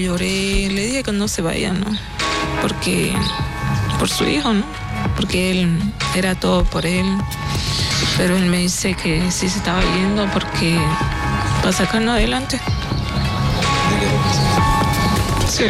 lloré, le dije que no se vaya, ¿no? Porque, por su hijo, ¿no? Porque él era todo por él. Pero él me dice que sí se estaba yendo porque para sacarnos adelante. Sí.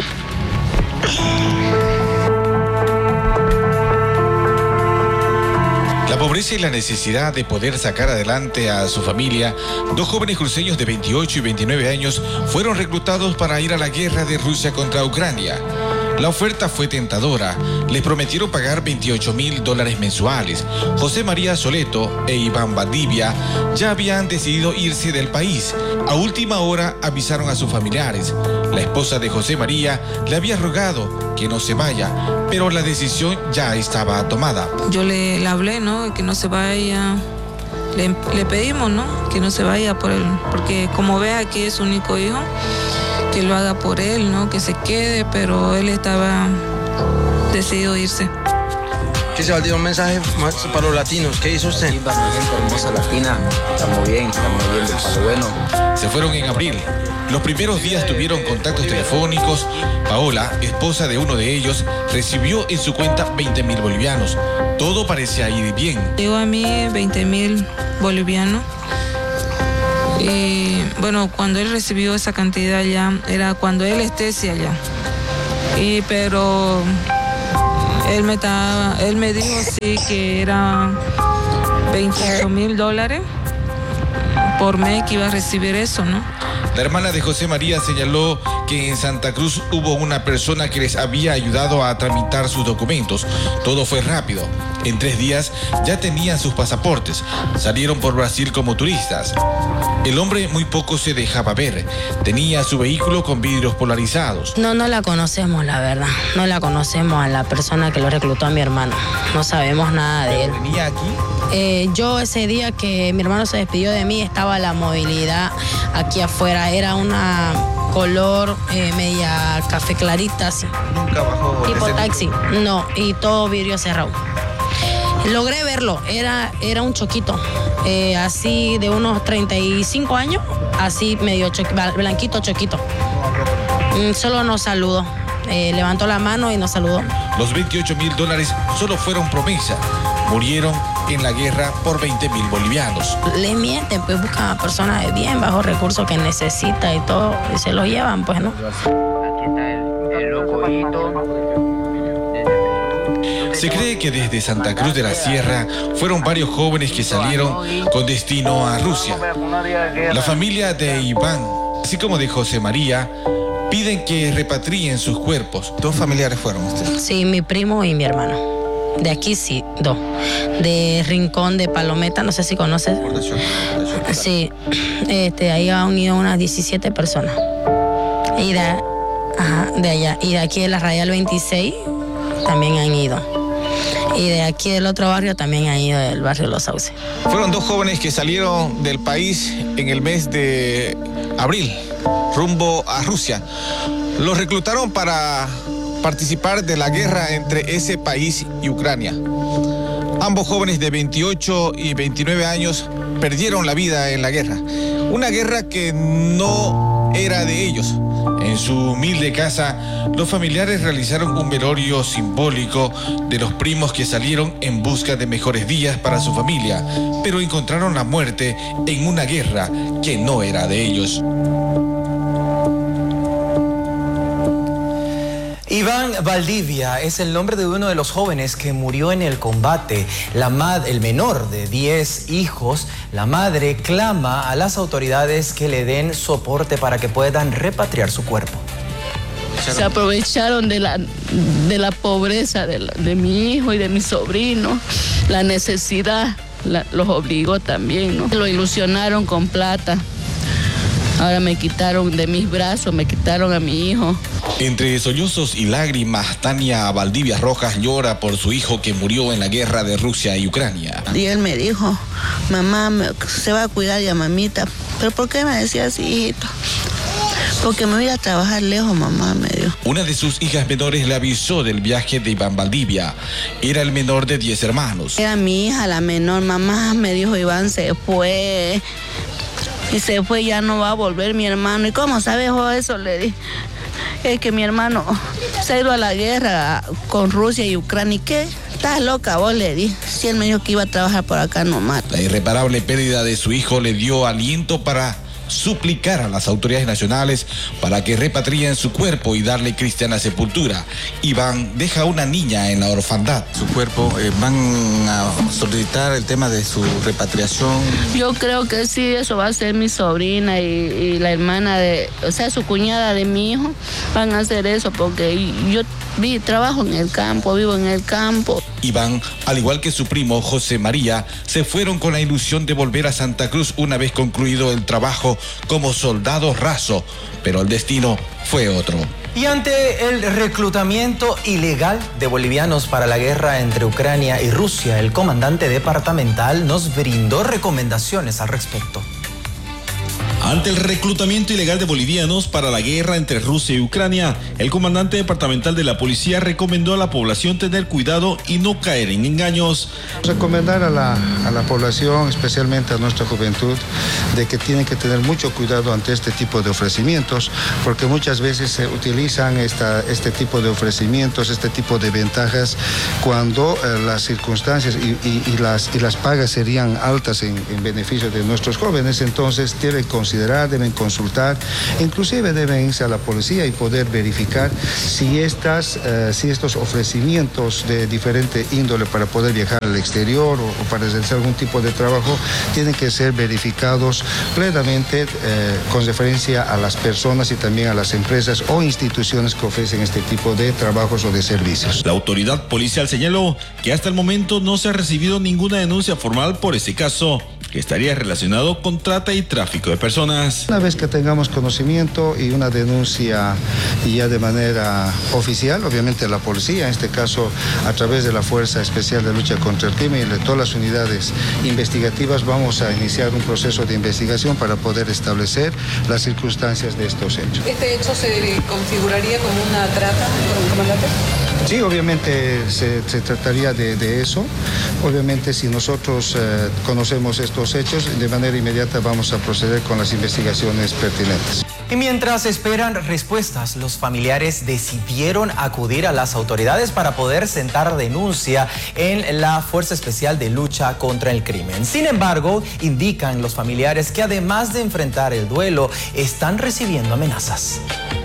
La pobreza y la necesidad de poder sacar adelante a su familia, dos jóvenes cruceños de 28 y 29 años fueron reclutados para ir a la guerra de Rusia contra Ucrania. La oferta fue tentadora. Les prometieron pagar $28,000 mensuales. José María Soleto e Iván Valdivia ya habían decidido irse del país. A última hora avisaron a sus familiares. La esposa de José María le había rogado que no se vaya, pero la decisión ya estaba tomada. Yo le hablé, ¿no? Que no se vaya. Le pedimos, ¿no? Que no se vaya por él, porque como vea que es su único hijo, que lo haga por él, ¿no? Que se quede, pero él estaba decidido a irse. ¿Qué se va a decir un mensaje más para los latinos? ¿Qué hizo usted? Linda, gente hermosa latina, estamos bien de paso bueno. Se fueron en abril. Los primeros días tuvieron contactos telefónicos. Paola, esposa de uno de ellos, recibió en su cuenta 20,000 bolivianos. Todo parecía ir bien. Llegó a mí 20,000 bolivianos. Y bueno, cuando él recibió esa cantidad ya, era cuando él esté allá. Pero él me dijo sí que era $28,000 por mes que iba a recibir eso, ¿no? La hermana de José María señaló que en Santa Cruz hubo una persona que les había ayudado a tramitar sus documentos. Todo fue rápido. En 3 días ya tenían sus pasaportes. Salieron por Brasil como turistas. El hombre muy poco se dejaba ver. Tenía su vehículo con vidrios polarizados. No la conocemos, la verdad. No la conocemos a la persona que lo reclutó a mi hermano. No sabemos nada de él. ¿Venía aquí? Yo ese día que mi hermano se despidió de mí, estaba la movilidad aquí afuera. Era una color media café clarita, así. Nunca bajó. Tipo taxi. No, y todo vidrio cerrado. Logré verlo, era un choquito, así de unos 35 años, así medio blanquito choquito. Solo nos saludó, levantó la mano y nos saludó. Los $28,000 solo fueron promesa. Murieron en la guerra por 20,000 bolivianos. Le mienten, pues buscan a personas de bien bajos recursos que necesita y todo, y se los llevan, pues, ¿no? Aquí está el locoito. Se cree que desde Santa Cruz de la Sierra fueron varios jóvenes que salieron con destino a Rusia. La familia de Iván, así como de José María, piden que repatrien sus cuerpos. ¿Dos familiares fueron ustedes? Sí, mi primo y mi hermano. De aquí sí, 2. De Rincón de Palometa, no sé si conoces. Sí, ahí han ido unas 17 personas. Y de allá. Y de aquí de la Radial 26 también han ido. Y de aquí del otro barrio también han ido, del barrio Los Sauces. Fueron 2 jóvenes que salieron del país en el mes de abril, rumbo a Rusia. Los reclutaron para participar de la guerra entre ese país y Ucrania. Ambos jóvenes de 28 y 29 años perdieron la vida en la guerra. Una guerra que no era de ellos. En su humilde casa, los familiares realizaron un velorio simbólico de los primos que salieron en busca de mejores días para su familia, pero encontraron la muerte en una guerra que no era de ellos. Iván Valdivia es el nombre de uno de los jóvenes que murió en el combate. El menor de 10 hijos, la madre clama a las autoridades que le den soporte para que puedan repatriar su cuerpo. Se aprovecharon de la pobreza de mi hijo y de mi sobrino, la necesidad los obligó también, ¿no? Lo ilusionaron con plata. Ahora me quitaron de mis brazos, me quitaron a mi hijo. Entre sollozos y lágrimas, Tania Valdivia Rojas llora por su hijo que murió en la guerra de Rusia y Ucrania. Y él me dijo, mamá, se va a cuidar ya mamita. ¿Pero por qué me decía así, hijito? Porque me voy a trabajar lejos, mamá, me dijo. Una de sus hijas menores le avisó del viaje de Iván Valdivia. Era el menor de 10 hermanos. Era mi hija, la menor. Mamá, me dijo, Iván se fue. Y se fue, ya no va a volver mi hermano. ¿Y cómo sabes eso? Le dije. es que mi hermano se ha ido a la guerra con Rusia y Ucrania. ¿Y qué? Estás loca, vos le di. Si él me dijo que iba a trabajar por acá nomás. La irreparable pérdida de su hijo le dio aliento para suplicar a las autoridades nacionales para que repatrien su cuerpo y darle cristiana sepultura. Iván deja una niña en la orfandad. Su cuerpo, ¿van a solicitar el tema de su repatriación? Yo creo que sí, eso va a ser mi sobrina y la hermana su cuñada de mi hijo, van a hacer eso porque yo trabajo en el campo, vivo en el campo. Iván, al igual que su primo José María, se fueron con la ilusión de volver a Santa Cruz una vez concluido el trabajo como soldado raso, pero el destino fue otro. Y ante el reclutamiento ilegal de bolivianos para la guerra entre Ucrania y Rusia, el comandante departamental nos brindó recomendaciones al respecto. Ante el reclutamiento ilegal de bolivianos para la guerra entre Rusia y Ucrania, el comandante departamental de la policía recomendó a la población tener cuidado y no caer en engaños. Recomendar a la población, especialmente a nuestra juventud, de que tienen que tener mucho cuidado ante este tipo de ofrecimientos, porque muchas veces se utilizan este tipo de ofrecimientos, este tipo de ventajas, cuando las circunstancias y las pagas serían altas en beneficio de nuestros jóvenes. Entonces deben consultar, inclusive deben irse a la policía y poder verificar si estos ofrecimientos de diferente índole para poder viajar al exterior o para realizar algún tipo de trabajo tienen que ser verificados plenamente con referencia a las personas y también a las empresas o instituciones que ofrecen este tipo de trabajos o de servicios. La autoridad policial señaló que hasta el momento no se ha recibido ninguna denuncia formal por ese caso, que estaría relacionado con trata y tráfico de personas. Una vez que tengamos conocimiento y una denuncia ya de manera oficial, obviamente la policía, en este caso a través de la Fuerza Especial de Lucha contra el Crimen y de todas las unidades investigativas, vamos a iniciar un proceso de investigación para poder establecer las circunstancias de estos hechos. ¿Este hecho se configuraría como una trata, comandante? Sí, obviamente se trataría de eso. Obviamente si nosotros conocemos estos hechos, de manera inmediata vamos a proceder con las investigaciones pertinentes. Y mientras esperan respuestas, los familiares decidieron acudir a las autoridades para poder sentar denuncia en la Fuerza Especial de Lucha contra el Crimen. Sin embargo, indican los familiares que además de enfrentar el duelo, están recibiendo amenazas.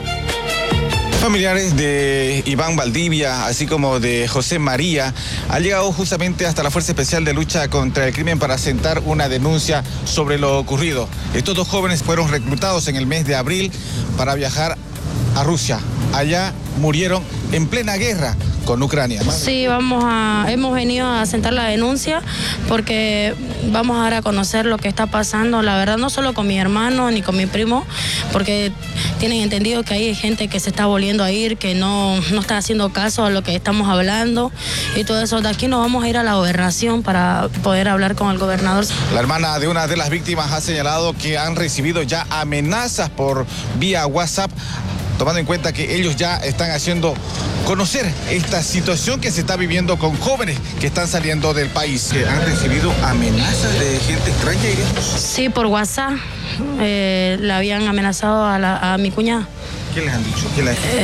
Familiares de Iván Valdivia, así como de José María, han llegado justamente hasta la Fuerza Especial de Lucha contra el Crimen para sentar una denuncia sobre lo ocurrido. Estos dos jóvenes fueron reclutados en el mes de abril para viajar a Rusia. Allá murieron en plena guerra con Ucrania. Sí, hemos venido a sentar la denuncia porque vamos a dar a conocer lo que está pasando, la verdad, no solo con mi hermano ni con mi primo, porque tienen entendido que hay gente que se está volviendo a ir, que no está haciendo caso a lo que estamos hablando y todo eso. De aquí nos vamos a ir a la gobernación para poder hablar con el gobernador. La hermana de una de las víctimas ha señalado que han recibido ya amenazas por vía WhatsApp, tomando en cuenta que ellos ya están haciendo conocer esta situación que se está viviendo con jóvenes que están saliendo del país. ¿Han recibido amenazas de gente extraña? Sí, por WhatsApp. Le habían amenazado a mi cuñada. ¿Qué les han dicho?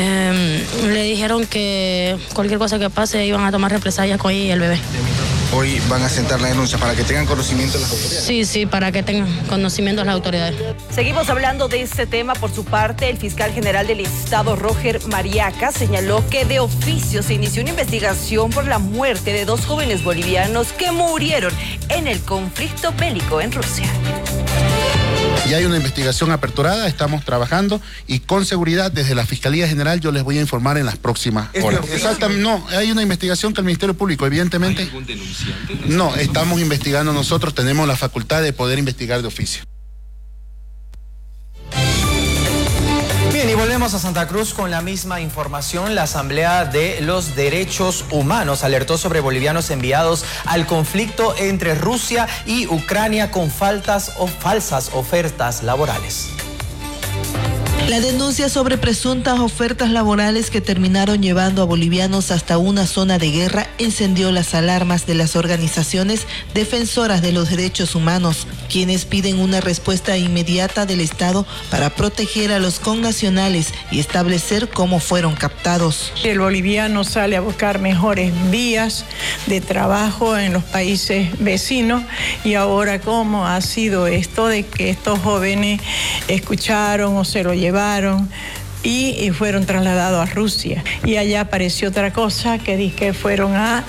Le dijeron que cualquier cosa que pase iban a tomar represalias con ella y el bebé. Hoy van a sentar la denuncia para que tengan conocimiento las autoridades. Sí, para que tengan conocimiento las autoridades. Seguimos hablando de este tema. Por su parte, el fiscal general del Estado, Roger Mariaca, señaló que de oficio se inició una investigación por la muerte de dos jóvenes bolivianos que murieron en el conflicto bélico en Rusia. Ya hay una investigación aperturada, estamos trabajando y con seguridad desde la Fiscalía General yo les voy a informar en las próximas horas. Exactamente, no, hay una investigación que el Ministerio Público, evidentemente. ¿Hay algún denunciante? No, estamos investigando nosotros, tenemos la facultad de poder investigar de oficio. Bien, y volvemos a Santa Cruz con la misma información. La Asamblea de los Derechos Humanos alertó sobre bolivianos enviados al conflicto entre Rusia y Ucrania con falsas ofertas laborales. La denuncia sobre presuntas ofertas laborales que terminaron llevando a bolivianos hasta una zona de guerra encendió las alarmas de las organizaciones defensoras de los derechos humanos, quienes piden una respuesta inmediata del Estado para proteger a los connacionales y establecer cómo fueron captados. El boliviano sale a buscar mejores vías de trabajo en los países vecinos y ahora cómo ha sido esto de que estos jóvenes escucharon o se lo llevaron y fueron trasladados a Rusia. Y allá apareció otra cosa que dice que fueron a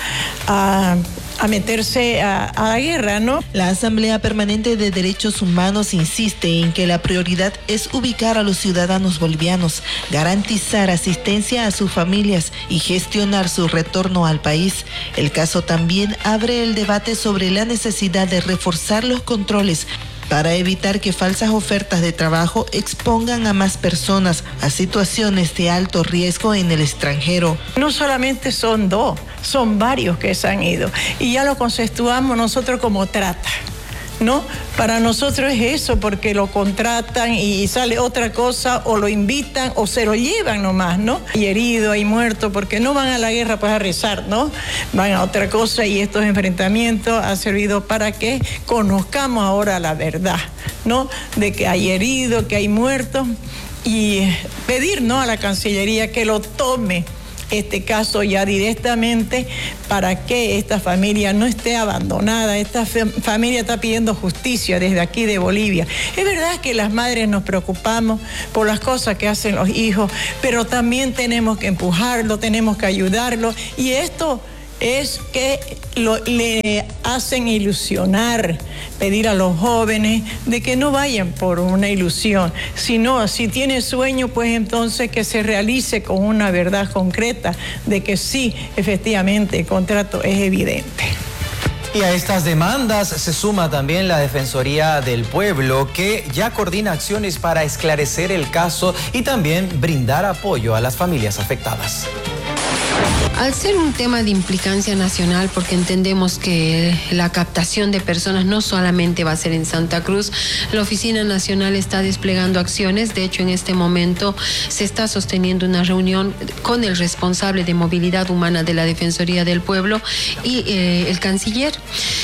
meterse a la guerra, ¿no? La Asamblea Permanente de Derechos Humanos insiste en que la prioridad es ubicar a los ciudadanos bolivianos, garantizar asistencia a sus familias y gestionar su retorno al país. El caso también abre el debate sobre la necesidad de reforzar los controles para evitar que falsas ofertas de trabajo expongan a más personas a situaciones de alto riesgo en el extranjero. No solamente son dos, son varios que se han ido y ya lo conceptuamos nosotros como trata, ¿no? Para nosotros es eso, porque lo contratan y sale otra cosa, o lo invitan o se lo llevan nomás, ¿no? Hay herido, hay muerto, porque no van a la guerra pues a rezar, ¿no? Van a otra cosa y estos enfrentamientos han servido para que conozcamos ahora la verdad, ¿no? De que hay herido, que hay muertos y pedir, ¿no?, a la Cancillería que lo tome este caso ya directamente para que esta familia no esté abandonada. Esta familia está pidiendo justicia desde aquí de Bolivia. Es verdad que las madres nos preocupamos por las cosas que hacen los hijos, pero también tenemos que empujarlo, tenemos que ayudarlo, y esto es que le hacen ilusionar, pedir a los jóvenes de que no vayan por una ilusión, sino si tiene sueño, pues entonces que se realice con una verdad concreta de que sí, efectivamente, el contrato es evidente. Y a estas demandas se suma también la Defensoría del Pueblo, que ya coordina acciones para esclarecer el caso y también brindar apoyo a las familias afectadas. Al ser un tema de implicancia nacional, porque entendemos que la captación de personas no solamente va a ser en Santa Cruz, la Oficina Nacional está desplegando acciones. De hecho, en este momento se está sosteniendo una reunión con el responsable de movilidad humana de la Defensoría del Pueblo y el canciller.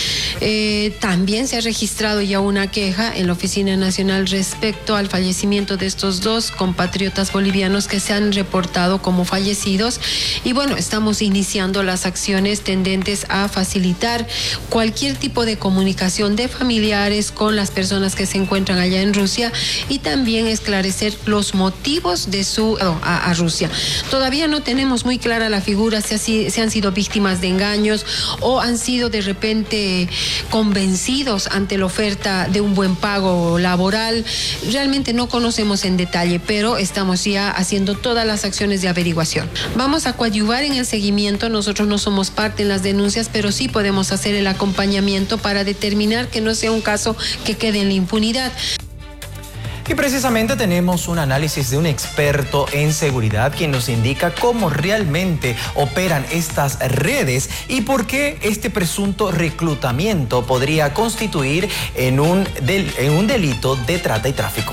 También se ha registrado ya una queja en la Oficina Nacional respecto al fallecimiento de estos dos compatriotas bolivianos que se han reportado como fallecidos, y bueno, estamos iniciando las acciones tendentes a facilitar cualquier tipo de comunicación de familiares con las personas que se encuentran allá en Rusia y también esclarecer los motivos de su a Rusia. Todavía no tenemos muy clara la figura, si han sido víctimas de engaños o han sido de repente convencidos ante la oferta de un buen pago laboral. Realmente no conocemos en detalle, pero estamos ya haciendo todas las acciones de averiguación. Vamos a coadyuvar en el seguimiento. Nosotros no somos parte en las denuncias, pero sí podemos hacer el acompañamiento para determinar que no sea un caso que quede en la impunidad. Y precisamente tenemos un análisis de un experto en seguridad quien nos indica cómo realmente operan estas redes y por qué este presunto reclutamiento podría constituir en un delito de trata y tráfico.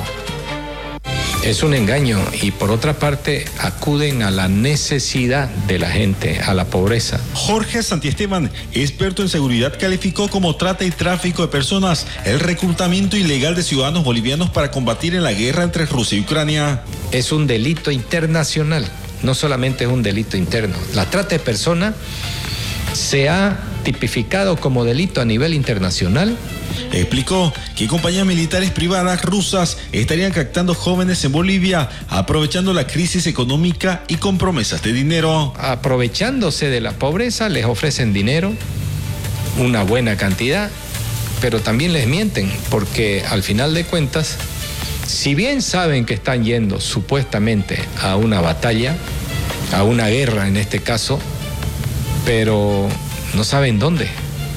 Es un engaño y por otra parte acuden a la necesidad de la gente, a la pobreza. Jorge Santiesteban, experto en seguridad, calificó como trata y tráfico de personas el reclutamiento ilegal de ciudadanos bolivianos para combatir en la guerra entre Rusia y Ucrania. Es un delito internacional, no solamente es un delito interno. La trata de personas se ha tipificado como delito a nivel internacional. Explicó que compañías militares privadas rusas estarían captando jóvenes en Bolivia, aprovechando la crisis económica y con promesas de dinero. Aprovechándose de la pobreza, les ofrecen dinero, una buena cantidad, pero también les mienten, porque al final de cuentas, si bien saben que están yendo supuestamente a una batalla, a una guerra en este caso, pero no saben dónde.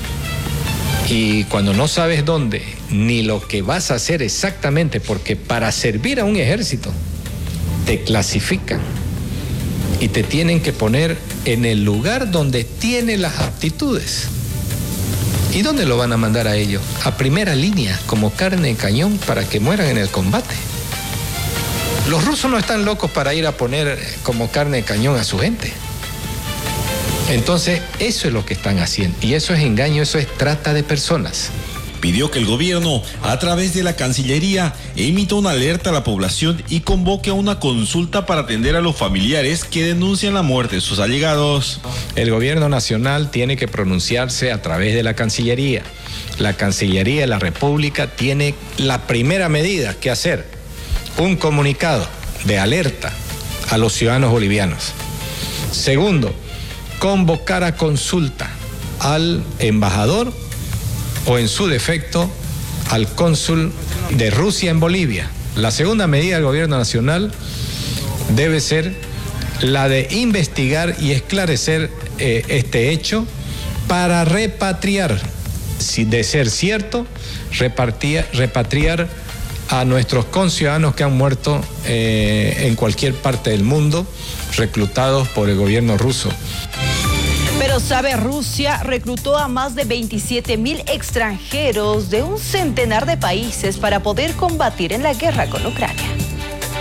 Y cuando no sabes dónde, ni lo que vas a hacer exactamente, porque para servir a un ejército te clasifican y te tienen que poner en el lugar donde tiene las aptitudes. ¿Y dónde lo van a mandar a ellos? A primera línea, como carne de cañón, para que mueran en el combate. Los rusos no están locos para ir a poner como carne de cañón a su gente. Entonces, eso es lo que están haciendo. Y eso es engaño, eso es trata de personas. Pidió que el gobierno, a través de la Cancillería, emita una alerta a la población y convoque a una consulta para atender a los familiares que denuncian la muerte de sus allegados. El gobierno nacional tiene que pronunciarse a través de la Cancillería. La Cancillería de la República tiene la primera medida que hacer, un comunicado de alerta a los ciudadanos bolivianos. Segundo, convocar a consulta al embajador o en su defecto al cónsul de Rusia en Bolivia. La segunda medida del gobierno nacional debe ser la de investigar y esclarecer este hecho para repatriar, si de ser cierto, repatriar a nuestros conciudadanos que han muerto en cualquier parte del mundo, reclutados por el gobierno ruso. Pero sabe, Rusia reclutó a más de 27,000 extranjeros de un centenar de países para poder combatir en la guerra con Ucrania.